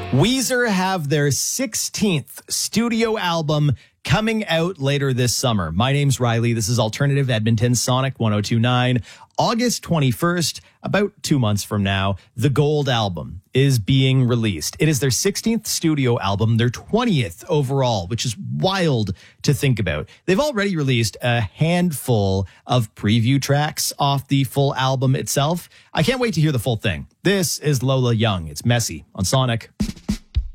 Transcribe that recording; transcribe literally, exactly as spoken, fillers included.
Weezer have their sixteenth studio album coming out later this summer. My name's Riley. This is Alternative Edmonton Sonic one oh two point nine. August twenty-first, about two months from now, the Gold album is being released. It is their sixteenth studio album, their twentieth overall, which is wild to think about. They've already released a handful of preview tracks off the full album itself. I can't wait to hear the full thing. This is Lola Young. It's Messy on Sonic.